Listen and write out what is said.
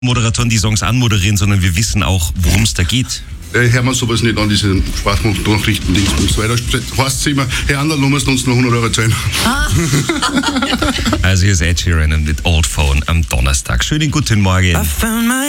Moderatoren die Songs anmoderieren, sondern wir wissen auch, worum es da geht. Hören wir sowas nicht an, diese Sprachnachrichten, Dingsbums, weil da heißt es immer, Herr Anderl, musst du uns noch 100 Euro zahlen. Also hier ist Ed Sheeran mit Old Phone am Donnerstag. Schönen guten Morgen.